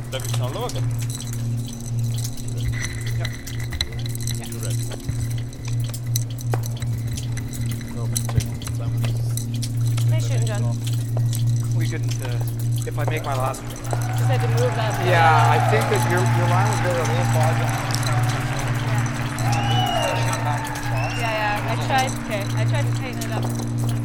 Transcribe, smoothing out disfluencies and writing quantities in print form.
Darf ich snart laga? Ja. You're ready. Nice shooting, John. We couldn't, if I make my last. Just had to move that. Yeah, I think that your line was really a little foggy. Yeah, I tried to tighten it up.